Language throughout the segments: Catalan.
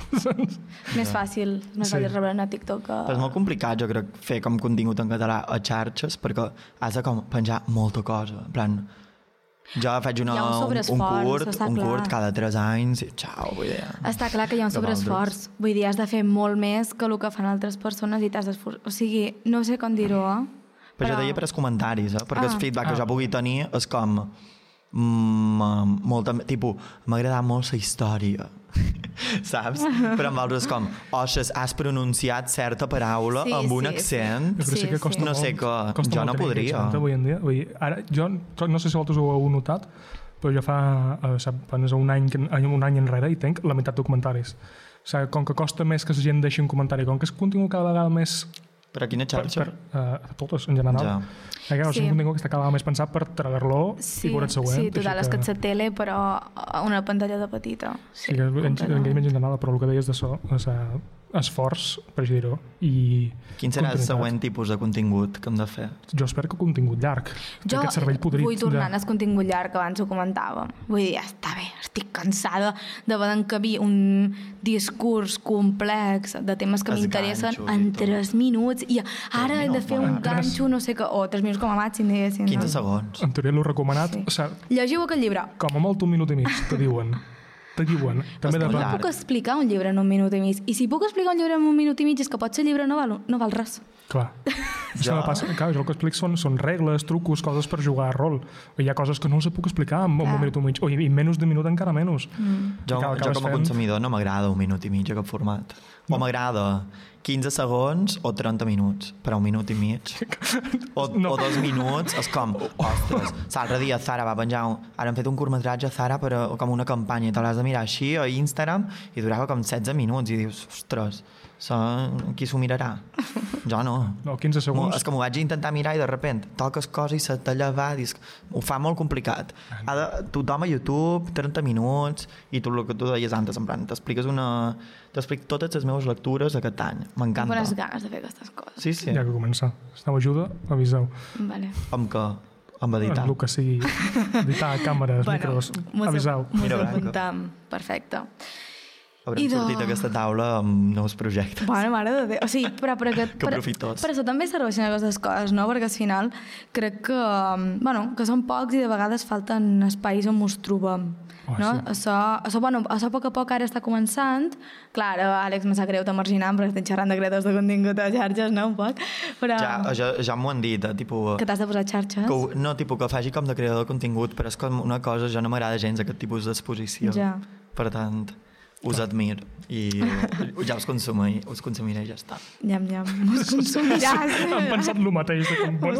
Més fàcil rebre a TikTok que... Però és molt complicat, jo crec, fer com contingut en català a xarxes, perquè has de com penjar molta cosa. En plan, jo faig un curt cada 3 anys i xau, vull dir... Està clar que hi ha un sobreesforç. Vull dir, has de fer molt més que el que fan altres persones i t'has d'esforçar. O sigui, no sé com dir-ho, Però jo deia per els comentaris, perquè el feedback que jo pugui tenir és com... m'ha agradat molt la història, saps? Però amb altres com, has pronunciat certa paraula amb un accent, no sé què, jo no podria. Avui en dia. Ara, jo no sé si vosaltres ho heu notat, però jo fa apenas un any enrere i tenc la meitat de comentaris. O sigui, com que costa més que la gent deixi un comentari, com que és contingut cada vegada més... Per a quina xarxa? A totes, en general. Ja. És un contingut que està cada vegada més pensat per tragar-lo i veure el següent. Sí, total, és que ets a tele, però a una pantalla de petita. Sí, que en general, però el que deies d'això, esforç, per dir-ho. Quin serà el següent tipus de contingut que hem de fer? Jo espero que contingut llarg. Jo vull tornar al contingut llarg, que abans ho comentàvem. Vull dir, ja està bé, estic cansada d'haver d'encabir un discurs complex de temes que m'interessen en 3 minuts i ara he de fer un ganxo, no sé què, o 3 minuts com a màxim, diguéssim. 15 segons. En teoria l'ho recomanat. Llegiu aquest llibre. Com a molt 1 minut i mig, te diuen. També no puc explicar un llibre en 1 minut i mig. I si puc explicar un llibre en 1 minut i mig és que potser el llibre no val res. Clar. Jo el que explico són regles, trucos, coses per jugar a rol. Hi ha coses que no els puc explicar en 1 minut i mig. I menys de minut encara menys. Jo com a consumidor no m'agrada 1 minut i mig aquest format. O m'agrada 15 segons o 30 minuts, però 1 minut i mig. O 2 minuts, és com, ostres, l'altre dia Zara va penjar, ara han fet un curtmetratge a Zara per com una campanya i te l'has de mirar així a Instagram i durava com 16 minuts i dius, ostres, qui s'ho mirarà? Jo no. No, 15 segons. És que m'ho vaig intentar mirar i de repent toques coses i se talla va, ho fa molt complicat. Tothom a YouTube, 30 minuts i tu el que tu deies antes, en plan, t'explico totes les meves lectures aquest any. M'encanta. Bones ganes de fer aquestes coses. Sí. Ja que comença. Si aneu ajuda, aviseu. Vale. Amb què? Amb editar? Amb el que sigui. Editar, càmeres, micros. Aviseu. Mos apuntam. Perfecte. Haurem sortit aquesta taula amb nous projectes. Bueno, mare de Déu. O sigui, però que profitós. Per això també serveixen aquestes coses, no? Perquè al final crec que són pocs i de vegades falten espais on ens trobem. No? Sí. Això a poc a poc ara està començant. Clar, Àlex, me sap greu de marginant perquè estem xerrant de creadors de contingut a xarxes, no? Un poc. Però... Ja m'ho han dit, tipus... Que t'has de posar xarxes? Que faci com de creador de contingut, però és com una cosa, ja no m'agrada gens aquest tipus d'exposició. Ja. Per tant... us admiro i ja us consumiré i ja està. Nyam, us consumiràs. Han pensat el mateix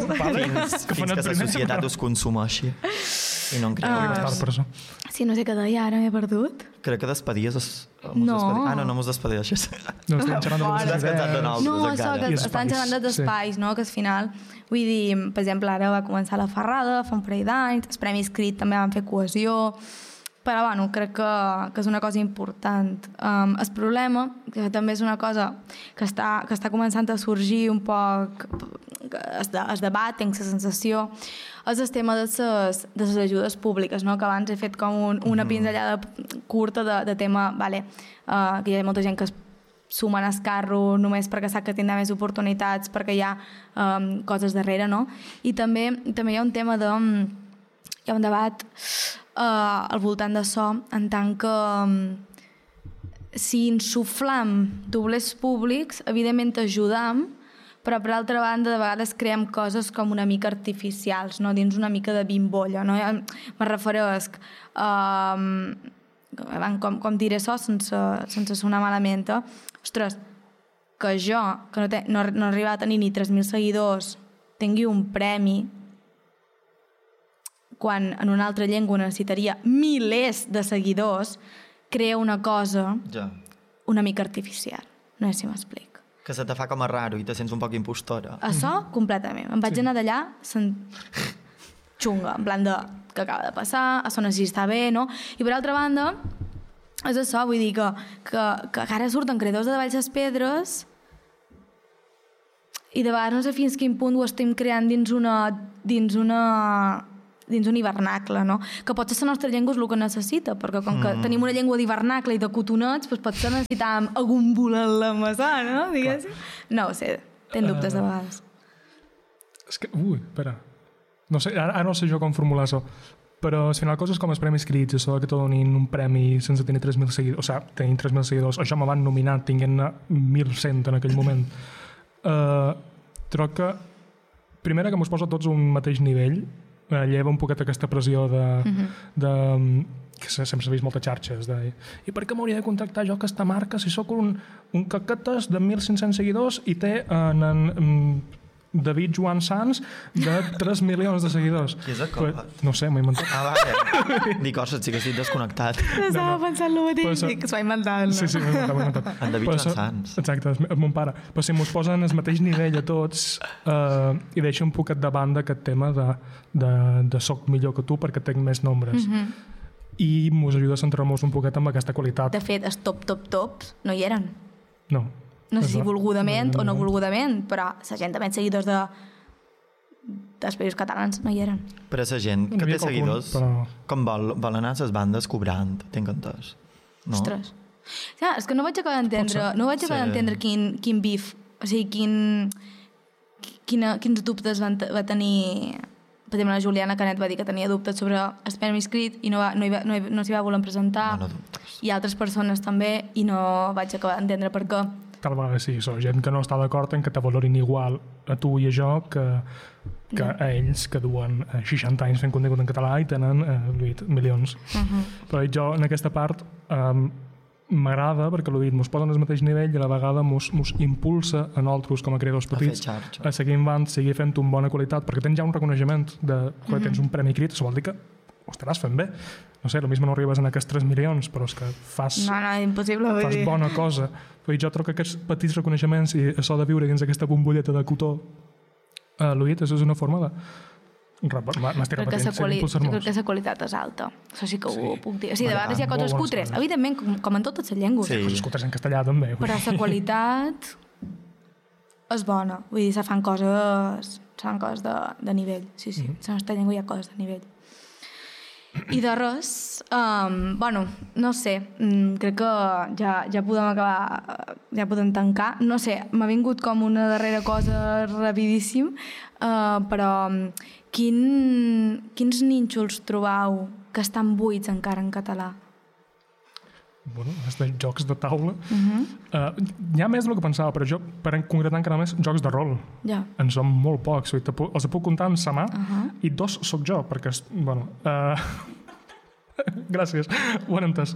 fins que la societat us consumeixi i no en creu. Sí, no sé què deia, ara m'he perdut. Crec que despedies no mos despedeixes. No, estem xerrant de nosaltres estan xerrant d'espais, no? Que al final, vull dir, per exemple, ara va començar la Ferrada fa un parell d'anys, els Premis Crit també van fer cohesió, però bueno, crec que és una cosa important. El problema, que també és una cosa que està començant a sorgir un poc, es debat, tinc la sensació, és el tema de les ajudes públiques, no? Que abans he fet com una pinzellada curta de tema, que hi ha molta gent que es sumen al carro només perquè sap que tindrà més oportunitats, perquè hi ha coses darrere, no? I també hi ha un tema hi ha un debat al voltant d'això, en tant que si insuflam doblers públics, evidentment ajudam, però per altra banda de vegades creem coses com una mica artificials, no? Dins una mica de bimbolla, no? Me refereix com diré això sense sonar malament, ostres, que jo que no arriba a tenir ni 3.000 seguidors tingui un premi quan en una altra llengua necessitaria milers de seguidors, crea una cosa una mica artificial. No sé si m'explic. Que se te fa com a raro i te sents un poc impostora. Això, completament. Em vaig anar d'allà xunga, en plan de que acaba de passar, això no sé si està bé, no? I per altra banda, és això, vull dir que ara surten creadors de Valls les Pedres i de vegades no sé fins quin punt ho estem creant dins una dins un hivernacle, no? Que potser la nostra llengua és el que necessita, perquè com que tenim una llengua d'hivernacle i de cotonets, doncs potser necessitàvem algun voler la masà, no? Diguéssim. No ho sé, tenc dubtes de vegades. És que, espera. No sé, ara no sé jo com formular això, però al final coses com els premis Crits, això que te donin un premi sense tenir 3.000 seguidors, o sigui, tenint 3.000 seguidors, això me van nominar tinguent 1.100 en aquell moment. Troc que, primera, que mos posa tots a un mateix nivell, lleva un poquet aquesta pressió de que sempre s'ha vist moltes xarxes i per què m'hauria de contractar jo aquesta marca si sóc un caquetes de 1.500 seguidors i té David Joan Sans de 3 milions de seguidors. Qui és aquest? No sé, m'ho he inventat. Vale. Dic, ostres, sí que estic desconnectat. Estava pensant el mateix, que s'ho ha inventat. Sí, m'ho he inventat. En David Joan Sans. Exacte, és mon pare. Però si mos posen al mateix nivell a tots i deixa un poquet de banda aquest tema de soc millor que tu perquè tinc més nombres. I mos ajuda a centrar-nos un poquet amb aquesta qualitat. De fet, els tops no hi eren. No. No sé si volgudament o no volgudament, però la gent també seguidors dels països catalans no hi eren. Però la gent que té seguidors, com vol anar a les bandes cobrant, tinc entès. No? Ostres. Ja, és que no vaig acabar d'entendre quin bif, o sigui, quins dubtes va tenir. Per exemple, la Juliana Canet va dir que tenia dubtes sobre els premis Crit i no s'hi va voler presentar. I altres persones també, i no vaig acabar d'entendre per què. Tal vegada sí, són gent que no està d'acord en que te valorin igual a tu i a jo que a ells que duen 60 anys fent contingut en català i tenen 8 milions. Però jo en aquesta part m'agrada perquè mos posen al mateix nivell i a la vegada mos impulsa a nosaltres com a creadors petits a seguir endavant, seguir fent una bona qualitat perquè tens ja un reconeixement quan tens un premi Crit, això vol dir que ho estaràs fent bé. No sé, potser no arribes a aquests 3 milions, però és que fas bona cosa. Jo trobo que aquests petits reconeixements i això de viure dins aquesta bombolleta de cotó Luit, això és una forma de m'estic repetint, jo crec que la qualitat és alta. Això sí que ho puc dir. O sigui, de vegades hi ha coses cutres, evidentment, com en totes les llengües. Sí, coses cutres en castellà també. Però la qualitat és bona. Vull dir, se fan coses de nivell. Sí, a la nostra llengua hi ha coses de nivell. I de res, no sé, crec que ja podem acabar, ja podem tancar. No sé, m'ha vingut com una darrera cosa rapidíssim, però quins nínxols trobau que estan buits encara en català? Bueno, els jocs de taula. N'hi ha més del que pensava, però jo, per concretar encara més, jocs de rol. En són molt pocs. Els puc comptar amb sa mà i 2 soc jo, perquè, bueno... Gràcies, ho han entès.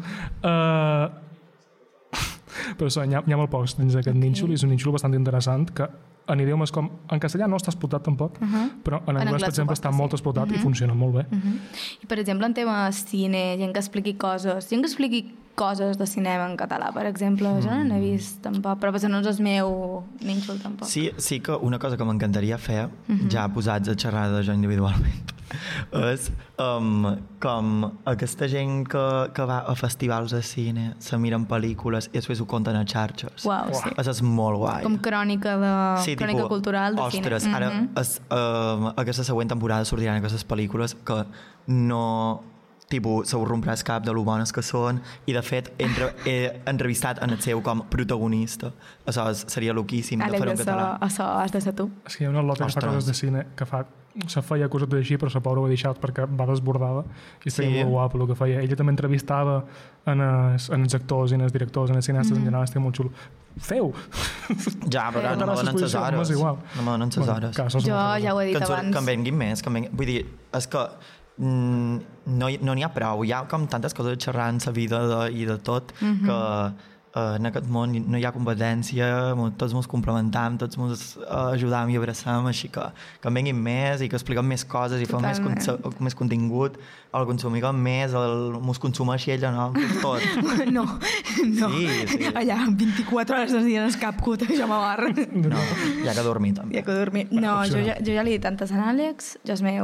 Però n'hi ha molt pocs dins d'aquest nínxol i és un nínxol bastant interessant que en idiomes com... En castellà no està explotat tampoc, però en anglès, per exemple, està molt explotat i funciona molt bé. I, per exemple, en tema cine, gent que expliqui coses de cinema en català, per exemple, jo no n'he vist tampoc, però no és el meu nínxol tampoc. Sí que una cosa que m'encantaria fer, ja posats a xerrar de jo individualment, és com aquesta gent que va a festivals de cine, se miren pel·lícules i després ho conten a xarxes. Això és molt guai. Com crònica cultural de cine. Ostres, ara aquesta següent temporada sortiran aquestes pel·lícules que no... se ho rompràs cap de lo bones que són i de fet he entrevistat en el seu com protagonista. Això seria loquíssim de fer en català. Això has de ser tu. És que hi ha una lota que fa coses de cine que se feia coses així però la pobra ho ha deixat perquè va desbordada i feia molt guapo el que feia. Ella també entrevistava en els actors i en els directors, en els cineastes en general, estic molt xulo. Feu! Ja, però no me donen les hores. No me donen les hores. Jo ja ho he dit abans. Que en venguin més. Vull dir, és que no n'hi ha prou, hi ha com tantes coses a xerrar en la vida i de tot que en aquest món no hi ha competència, tots ens complementam, tots ens ajudam i abraçam, així que en venguin més i que expliquem més coses i fem més contingut, el consumim més, ens consumeixi ella, no? Tot. No. Sí. Allà 24 hores al dia en el cap cut, això m'abarra. No, hi ha que dormir també. No, jo ja li he dit tantes a l'Àlex,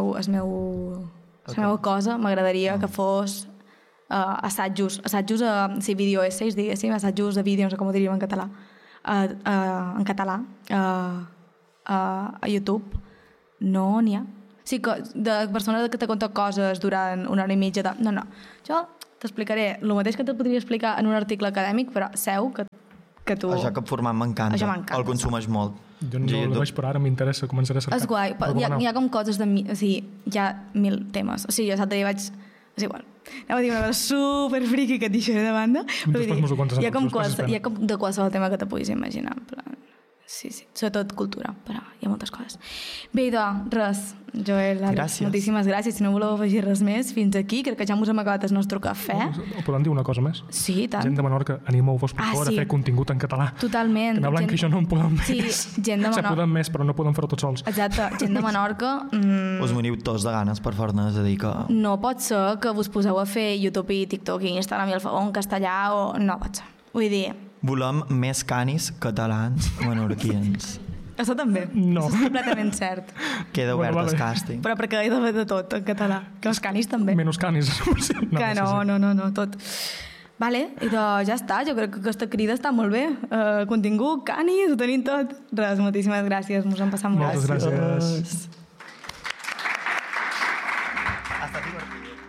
la meva cosa m'agradaria que fos assajos, vídeo essays, diguéssim, assajos de vídeos, com ho diríem en català, a YouTube. No n'hi ha. sigui, de persona que t'ha contat coses durant una hora i mitja de... No, jo t'explicaré el mateix que te podria explicar en un article acadèmic, però seu que tu... Això que format m'encanta. Això m'encanta. El consumeix molt. Jo no el veig, però ara m'interessa, començaré a cercar. És guai, hi ha com coses de... O sigui, hi ha 1000 temes. O sigui, jo l'altre dia vaig... És igual. Anava a dir una cosa super friqui que et deixaré de banda. Però hi ha com de qualsevol tema que te puguis imaginar. En plan, sí, sobretot cultura, però hi ha moltes coses. Bé, doncs, res, Joel, Àlex, moltíssimes gràcies. Si no voleu afegir res més, fins aquí. Crec que ja ens hem acabat el nostre cafè. Podem dir una cosa més? Sí, tant. Gent de Menorca, animeu-vos, per favor, a fer contingut en català. Totalment. Que blanc que això no en podem més. Sí, gent de Menorca. Podem més, però no podem fer-ho tots sols. Exacte, gent de Menorca... Us veniu tots de ganes per fer-ne, és a dir que... No pot ser que vos poseu a fer YouTube i TikTok i Instagram i el en castellà o... No pot ser. Vull dir... Volem més canis catalans menorquians. Això també. No. Això és completament cert. Queda obert el càsting. Però perquè he de fer de tot en català. Que els canis també. Menys canis. Que no, tot. Vale, i doncs ja està. Jo crec que aquesta crida està molt bé. Contingut, canis, ho tenim tot. Res, moltíssimes gràcies. Ens hem passat molt. Moltes gràcies. Ha estat divertit.